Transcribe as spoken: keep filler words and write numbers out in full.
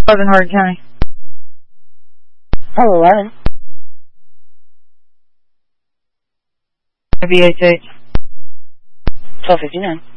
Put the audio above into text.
eleven Hardin County. Oh, eleven. V H H. twelve fifty-nine.